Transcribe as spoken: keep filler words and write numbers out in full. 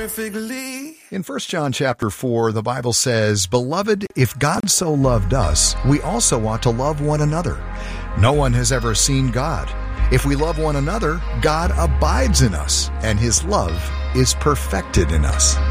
perfectly. In First John chapter four, the Bible says, "Beloved, if God so loved us, we also ought to love one another. No one has ever seen God. If we love one another, God abides in us, and his love is perfected in us."